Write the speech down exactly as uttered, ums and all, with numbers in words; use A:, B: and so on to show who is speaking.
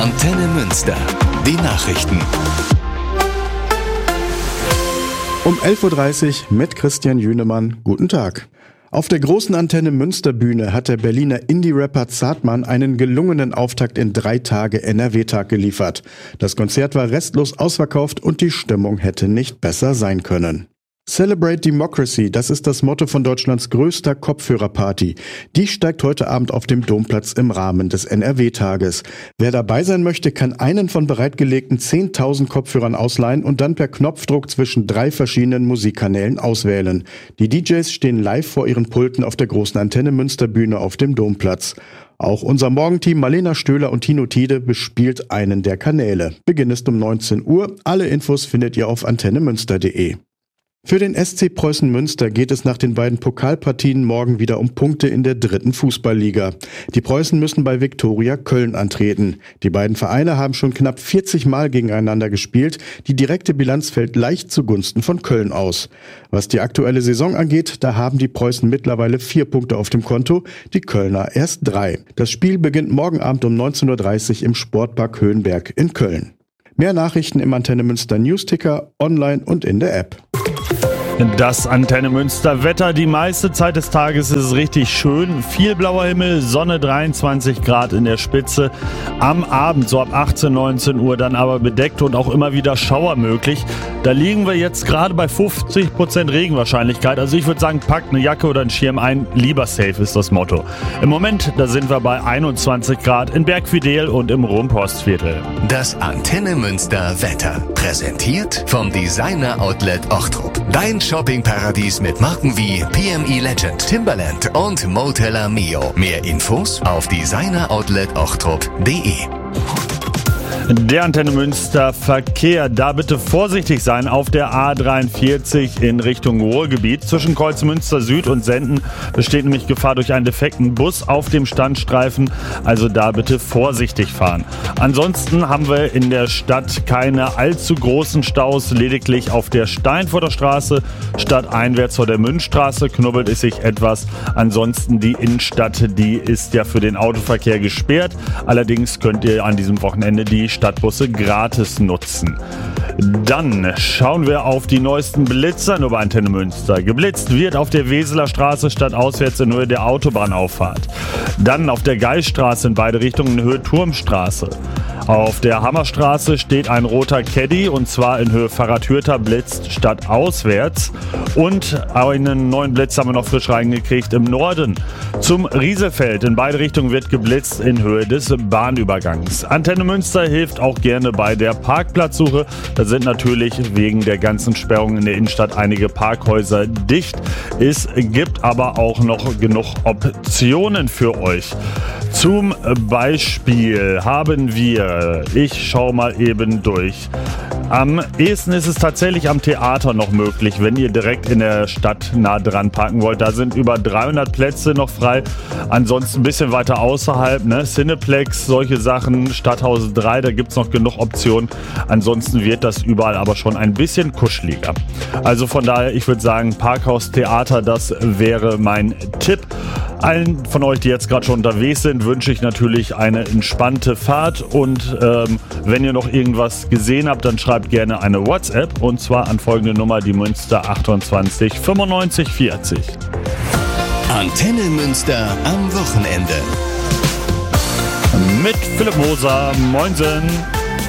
A: Antenne Münster. Die Nachrichten.
B: Um elf Uhr dreißig mit Christian Jünemann. Guten Tag. Auf der großen Antenne Münster Bühne hat der Berliner Indie-Rapper Zartmann einen gelungenen Auftakt in drei Tage N R W-Tag geliefert. Das Konzert war restlos ausverkauft und die Stimmung hätte nicht besser sein können. Celebrate Democracy, das ist das Motto von Deutschlands größter Kopfhörerparty. Die steigt heute Abend auf dem Domplatz im Rahmen des N R W-Tages. Wer dabei sein möchte, kann einen von bereitgelegten zehntausend Kopfhörern ausleihen und dann per Knopfdruck zwischen drei verschiedenen Musikkanälen auswählen. Die D Js stehen live vor ihren Pulten auf der großen Antenne Münster Bühne auf dem Domplatz. Auch unser Morgenteam Marlena Stöhler und Tino Tiede bespielt einen der Kanäle. Beginn ist um neunzehn Uhr. Alle Infos findet ihr auf antenne münster punkt de. Für den S C Preußen Münster geht es nach den beiden Pokalpartien morgen wieder um Punkte in der dritten Fußballliga. Die Preußen müssen bei Viktoria Köln antreten. Die beiden Vereine haben schon knapp vierzig Mal gegeneinander gespielt. Die direkte Bilanz fällt leicht zugunsten von Köln aus. Was die aktuelle Saison angeht, da haben die Preußen mittlerweile vier Punkte auf dem Konto, die Kölner erst drei. Das Spiel beginnt morgen Abend um neunzehn Uhr dreißig im Sportpark Höhenberg in Köln. Mehr Nachrichten im Antenne Münster Newsticker, online und in der App.
C: Das Antenne Münster Wetter, die meiste Zeit des Tages ist es richtig schön. Viel blauer Himmel, Sonne, dreiundzwanzig Grad in der Spitze. Am Abend, so ab achtzehn, neunzehn Uhr, dann aber bedeckt und auch immer wieder Schauer möglich. Da liegen wir jetzt gerade bei fünfzig Prozent Regenwahrscheinlichkeit. Also ich würde sagen, packt eine Jacke oder einen Schirm ein. Lieber safe ist das Motto. Im Moment, da sind wir bei einundzwanzig Grad in Bergfidel und im Rumpostviertel.
A: Das Antenne Münster Wetter. Präsentiert vom Designer Outlet Ochtrup. Dein Shoppingparadies mit Marken wie P M E Legend, Timberland und Moteller Mio. Mehr Infos auf designer outlet ochtrup punkt de.
C: Der Antenne Münster Verkehr, da bitte vorsichtig sein auf der A dreiundvierzig in Richtung Ruhrgebiet. Zwischen Kreuzmünster Süd und Senden besteht nämlich Gefahr durch einen defekten Bus auf dem Standstreifen, also da bitte vorsichtig fahren. Ansonsten haben wir in der Stadt keine allzu großen Staus, lediglich auf der Steinfurter Straße stadteinwärts vor der Münzstraße knubbelt es sich etwas. Ansonsten die Innenstadt, die ist ja für den Autoverkehr gesperrt. Allerdings könnt ihr an diesem Wochenende die Stadtbusse gratis nutzen. Dann schauen wir auf die neuesten Blitzer nur bei Antenne Münster. Geblitzt wird auf der Weseler Straße stadtauswärts in Höhe der Autobahnauffahrt. Dann auf der Geisstraße in beide Richtungen in Höhe Turmstraße. Auf der Hammerstraße steht ein roter Caddy und zwar in Höhe Fahrradhürter blitzt stadtauswärts. Und einen neuen Blitz haben wir noch frisch reingekriegt im Norden. Zum Rieselfeld in beide Richtungen wird geblitzt in Höhe des Bahnübergangs. Antenne Münster hilft auch gerne bei der Parkplatzsuche. Da sind natürlich wegen der ganzen Sperrungen in der Innenstadt einige Parkhäuser dicht. Es gibt aber auch noch genug Optionen für euch. Zum Beispiel haben wir, ich schaue mal eben durch. Am ehesten ist es tatsächlich am Theater noch möglich, wenn ihr direkt in der Stadt nah dran parken wollt. Da sind über dreihundert Plätze noch frei. Ansonsten ein bisschen weiter außerhalb, ne? Cineplex, solche Sachen, Stadthaus drei, da gibt es noch genug Optionen. Ansonsten wird das überall aber schon ein bisschen kuscheliger. Also von daher, ich würde sagen, Parkhaus, Theater, das wäre mein Tipp. Allen von euch, die jetzt gerade schon unterwegs sind, wünsche ich natürlich eine entspannte Fahrt und ähm, wenn ihr noch irgendwas gesehen habt, dann schreibt gerne eine WhatsApp und zwar an folgende Nummer, die Münster achtundzwanzig fünfundneunzig vierzig.
A: Antenne Münster am Wochenende.
C: Mit Philipp Moser. Moinsen.